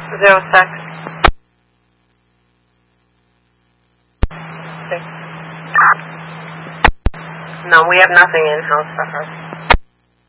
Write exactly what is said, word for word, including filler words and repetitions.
Zero six. No, we have nothing in-house for her.